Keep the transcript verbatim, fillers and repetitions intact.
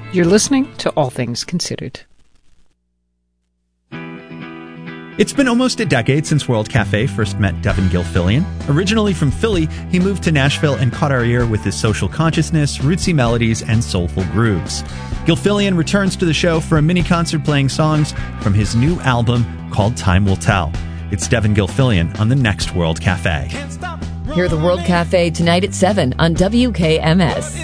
You're listening to All Things Considered. It's been almost a decade since World Cafe first met Devin Gilfillian. Originally from Philly, he moved to Nashville and caught our ear with his social consciousness, rootsy melodies, and soulful grooves. Gilfillian returns to the show for a mini concert playing songs from his new album called Time Will Tell. It's Devin Gilfillian on the next World Cafe. Hear the World Cafe tonight at seven on W K M S.